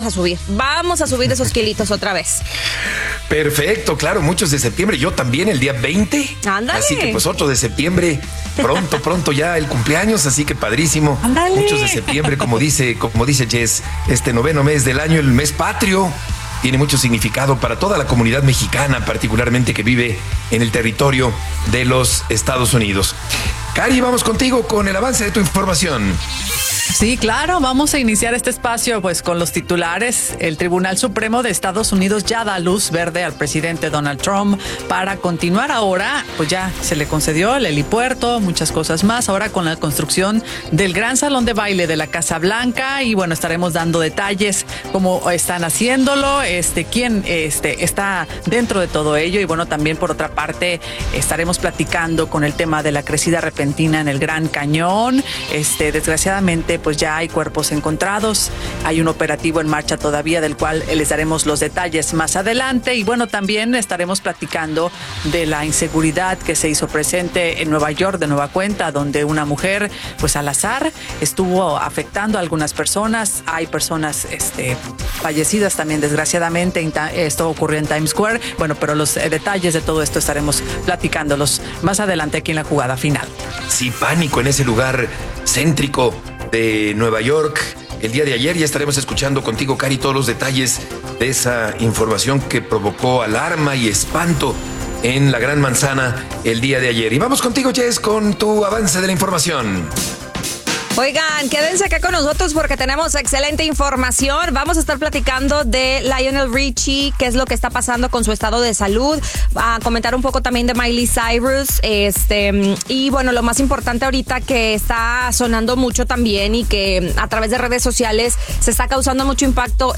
a subir esos kilitos otra vez. Perfecto, claro, muchos de septiembre, yo también el día 20. Ándale. Así que pues otro de septiembre, pronto ya el cumpleaños, así que padrísimo. Ándale. Muchos de septiembre, como dice Jess, este 9º mes del año, el mes patrio, tiene mucho significado para toda la comunidad mexicana, particularmente que vive en el territorio de los Estados Unidos. Cari, vamos contigo con el avance de tu información. Sí, claro, vamos a iniciar este espacio pues con los titulares. El Tribunal Supremo de Estados Unidos ya da luz verde al presidente Donald Trump para continuar ahora, pues ya se le concedió el helipuerto, muchas cosas más, ahora con la construcción del gran salón de baile de la Casa Blanca y bueno, estaremos dando detalles cómo están haciéndolo, quién está dentro de todo ello y bueno, también por otra parte estaremos platicando con el tema de la crecida repentina en el Gran Cañón. Desgraciadamente pues ya hay cuerpos encontrados, hay un operativo en marcha todavía del cual les daremos los detalles más adelante y bueno, también estaremos platicando de la inseguridad que se hizo presente en Nueva York de nueva cuenta, donde una mujer pues al azar estuvo afectando a algunas personas, hay personas fallecidas también desgraciadamente, esto ocurrió en Times Square, bueno, pero los detalles de todo esto estaremos platicándolos más adelante aquí en la jugada final. Sí, pánico en ese lugar céntrico de Nueva York. El día de ayer ya estaremos escuchando contigo, Cari, todos los detalles de esa información que provocó alarma y espanto en la Gran Manzana el día de ayer. Y vamos contigo, Jess, con tu avance de la información. Oigan, quédense acá con nosotros porque tenemos excelente información. Vamos a estar platicando de Lionel Richie, qué es lo que está pasando con su estado de salud, a comentar un poco también de Miley Cyrus, y bueno, lo más importante ahorita que está sonando mucho también y que a través de redes sociales se está causando mucho impacto